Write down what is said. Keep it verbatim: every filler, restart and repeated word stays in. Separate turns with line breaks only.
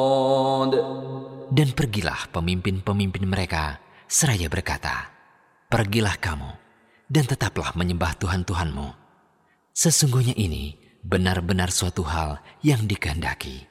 Dan pergilah pemimpin-pemimpin mereka seraya berkata, "Pergilah kamu dan tetaplah menyembah Tuhan-Tuhanmu. Sesungguhnya ini benar-benar suatu hal yang dikehendaki."